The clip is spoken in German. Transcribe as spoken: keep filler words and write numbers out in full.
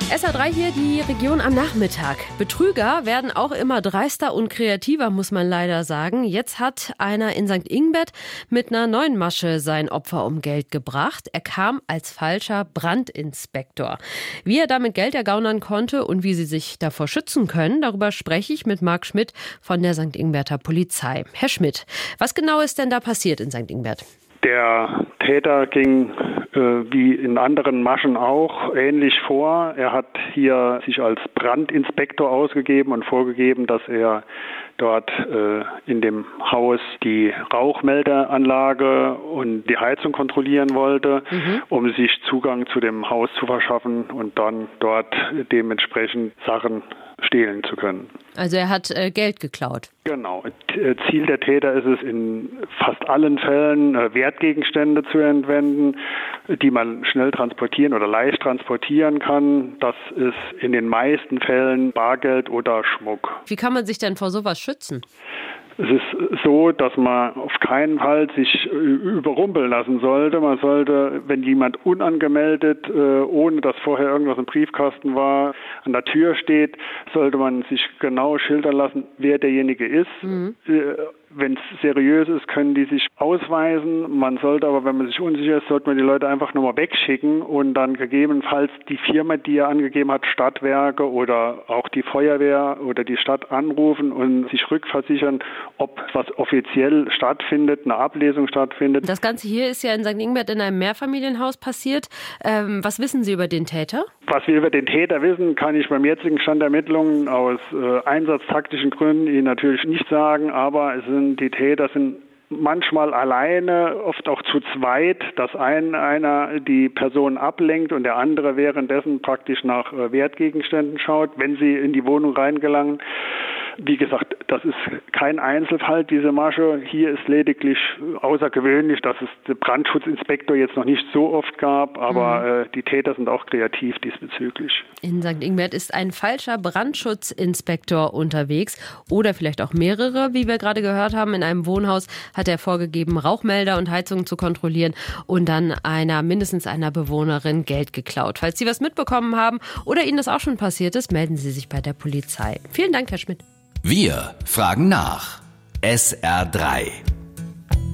S R drei hier, die Region am Nachmittag. Betrüger werden auch immer dreister und kreativer, muss man leider sagen. Jetzt hat einer in Sankt Ingbert mit einer neuen Masche sein Opfer um Geld gebracht. Er kam als falscher Brandinspektor. Wie er damit Geld ergaunern konnte und wie sie sich davor schützen können, darüber spreche ich mit Marc Schmidt von der Sankt Ingberter Polizei. Herr Schmidt, was genau ist denn da passiert in Sankt Ingbert? Der Täter ging äh, wie in anderen Maschen auch ähnlich vor. Er hat hier sich als Brandinspektor ausgegeben und vorgegeben, dass er dort äh, in dem Haus die Rauchmeldeanlage und die Heizung kontrollieren wollte, mhm. um sich Zugang zu dem Haus zu verschaffen und dann dort dementsprechend Sachen stehlen zu können. Also er hat äh, Geld geklaut. Genau. Ziel der Täter ist es, in fast allen Fällen äh, Wertgegenstände zu entwenden, die man schnell transportieren oder leicht transportieren kann. Das ist in den meisten Fällen Bargeld oder Schmuck. Wie kann man sich denn vor sowas schützen? Es ist so, dass man auf keinen Fall sich überrumpeln lassen sollte. Man sollte, wenn jemand unangemeldet, ohne dass vorher irgendwas im Briefkasten war, an der Tür steht, sollte man sich genau schildern lassen, wer derjenige ist. Mhm. Wenn es seriös ist, können die sich ausweisen. Man sollte aber, wenn man sich unsicher ist, sollte man die Leute einfach nochmal wegschicken und dann gegebenenfalls die Firma, die er angegeben hat, Stadtwerke oder auch die Feuerwehr oder die Stadt anrufen und sich rückversichern, ob was offiziell stattfindet, eine Ablesung stattfindet. Das Ganze hier ist ja in Sankt Ingbert in einem Mehrfamilienhaus passiert. Ähm, was wissen Sie über den Täter? Was wir über den Täter wissen, kann ich beim jetzigen Stand der Ermittlungen aus äh, einsatztaktischen Gründen Ihnen natürlich nicht sagen, aber es sind die Täter sind manchmal alleine, oft auch zu zweit, dass ein einer die Person ablenkt und der andere währenddessen praktisch nach äh, Wertgegenständen schaut, wenn sie in die Wohnung reingelangen. Wie gesagt, das ist kein Einzelfall, diese Masche. Hier ist lediglich außergewöhnlich, dass es den Brandschutzinspektor jetzt noch nicht so oft gab, aber mhm. äh, die Täter sind auch kreativ diesbezüglich. In Sankt Ingbert ist ein falscher Brandschutzinspektor unterwegs oder vielleicht auch mehrere, wie wir gerade gehört haben. In einem Wohnhaus hat er vorgegeben, Rauchmelder und Heizungen zu kontrollieren und dann einer, mindestens einer Bewohnerin Geld geklaut. Falls Sie was mitbekommen haben oder Ihnen das auch schon passiert ist, melden Sie sich bei der Polizei. Vielen Dank, Herr Schmidt. Wir fragen nach. S R drei.